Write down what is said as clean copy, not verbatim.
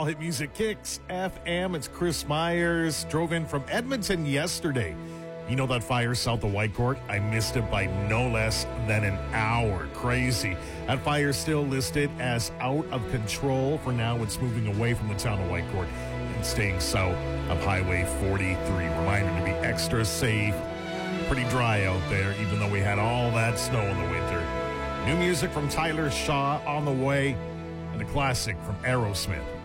All Hit Music Kicks FM. It's Chris Myers. Drove in from Edmonton yesterday. You know that fire south of Whitecourt? I missed it by no less than an hour. Crazy. That fire still listed as out of control. For now, it's moving away from the town of Whitecourt and staying south of Highway 43. Reminder to be extra safe. Pretty dry out there, even though we had all that snow in the winter. New music from Tyler Shaw on the way, and a classic from Aerosmith.